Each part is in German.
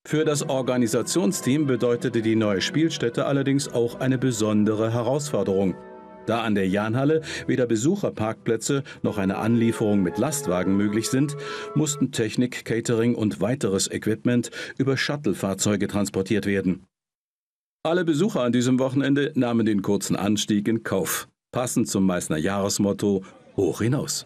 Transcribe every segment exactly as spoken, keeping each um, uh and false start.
Für das Organisationsteam bedeutete die neue Spielstätte allerdings auch eine besondere Herausforderung. Da an der Jahnhalle weder Besucherparkplätze noch eine Anlieferung mit Lastwagen möglich sind, mussten Technik, Catering und weiteres Equipment über Shuttle-Fahrzeuge transportiert werden. Alle Besucher an diesem Wochenende nahmen den kurzen Anstieg in Kauf, passend zum Meißner Jahresmotto „Hoch hinaus“.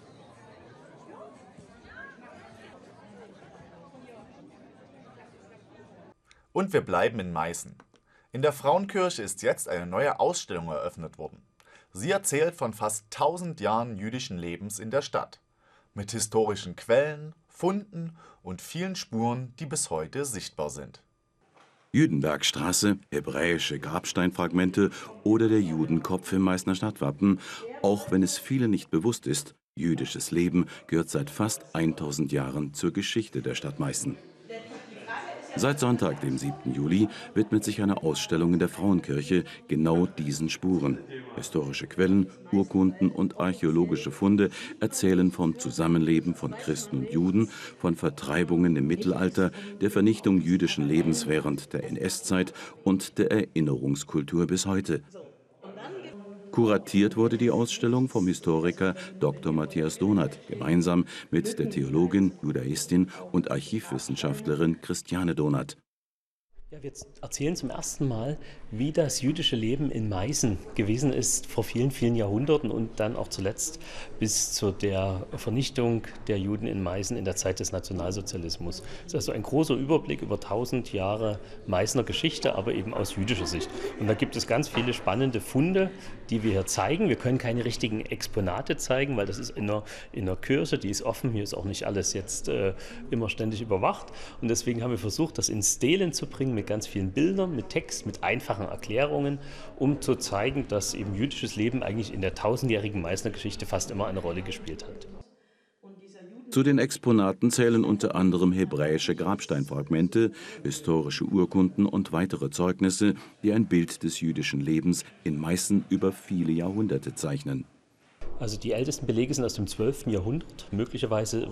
Und wir bleiben in Meißen. In der Frauenkirche ist jetzt eine neue Ausstellung eröffnet worden. Sie erzählt von fast tausend Jahren jüdischen Lebens in der Stadt. Mit historischen Quellen, Funden und vielen Spuren, die bis heute sichtbar sind. Jüdenbergstraße, hebräische Grabsteinfragmente oder der Judenkopf im Meißner Stadtwappen. Auch wenn es vielen nicht bewusst ist, jüdisches Leben gehört seit fast tausend Jahren zur Geschichte der Stadt Meißen. Seit Sonntag, dem siebten Juli, widmet sich eine Ausstellung in der Frauenkirche genau diesen Spuren. Historische Quellen, Urkunden und archäologische Funde erzählen vom Zusammenleben von Christen und Juden, von Vertreibungen im Mittelalter, der Vernichtung jüdischen Lebens während der N S-Zeit und der Erinnerungskultur bis heute. Kuratiert wurde die Ausstellung vom Historiker Doktor Matthias Donath, gemeinsam mit der Theologin, Judaistin und Archivwissenschaftlerin Christiane Donath. Ja, wir erzählen zum ersten Mal, wie das jüdische Leben in Meißen gewesen ist vor vielen, vielen Jahrhunderten und dann auch zuletzt bis zu der Vernichtung der Juden in Meißen in der Zeit des Nationalsozialismus. Das ist also ein großer Überblick über tausend Jahre Meißner Geschichte, aber eben aus jüdischer Sicht. Und da gibt es ganz viele spannende Funde, die wir hier zeigen. Wir können keine richtigen Exponate zeigen, weil das ist in einer, in einer Kirche, die ist offen. Hier ist auch nicht alles jetzt äh, immer ständig überwacht. Und deswegen haben wir versucht, das in Stelen zu bringen, mit ganz vielen Bildern, mit Text, mit einfachen Erklärungen, um zu zeigen, dass eben jüdisches Leben eigentlich in der tausendjährigen Meißner Geschichte fast immer eine Rolle gespielt hat. Zu den Exponaten zählen unter anderem hebräische Grabsteinfragmente, historische Urkunden und weitere Zeugnisse, die ein Bild des jüdischen Lebens in Meißen über viele Jahrhunderte zeichnen. Also die ältesten Belege sind aus dem zwölften Jahrhundert, möglicherweise